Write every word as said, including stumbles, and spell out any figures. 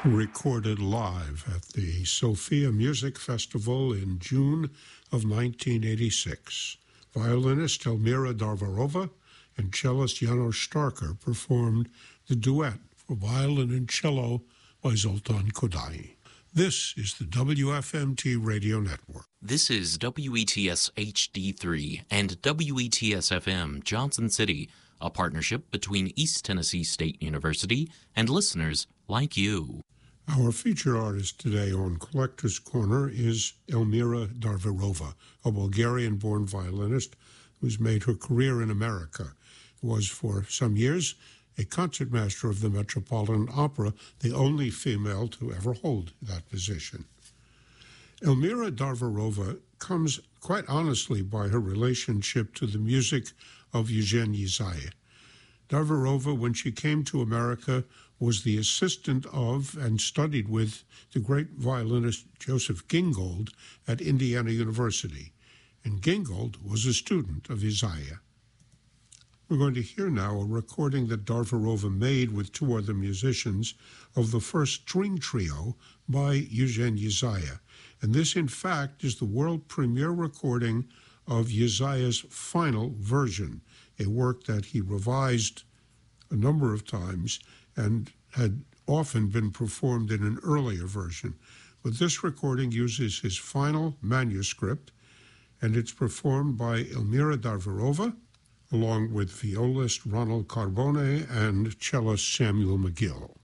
recorded live at the Sofia Music Festival in June of nineteen eighty-six. Violinist Elmira Darvarova and cellist Janos Starker performed the duet for violin and cello by Zoltan Kodaly. This is the W F M T Radio Network. This is W E T S H D three and W E T S F M Johnson City, a partnership between East Tennessee State University and listeners like you. Our feature artist today on Collector's Corner is Elmira Darvarova, a Bulgarian-born violinist who's made her career in America. Was for some years a concertmaster of the Metropolitan Opera, the only female to ever hold that position. Elmira Darvarova comes quite honestly by her relationship to the music of Eugene Yizaev. Darvarova, when she came to America, was the assistant of and studied with the great violinist Joseph Gingold at Indiana University, and Gingold was a student of Yizaev. We're going to hear now a recording that Darvarova made with two other musicians of the first string trio by Eugene Yizaev, and this, in fact, is the world premiere recording of Yizaev's final version, a work that he revised a number of times and had often been performed in an earlier version. But this recording uses his final manuscript, and it's performed by Elmira Darvarova, along with violist Ronald Carbone and cellist Samuel McGill.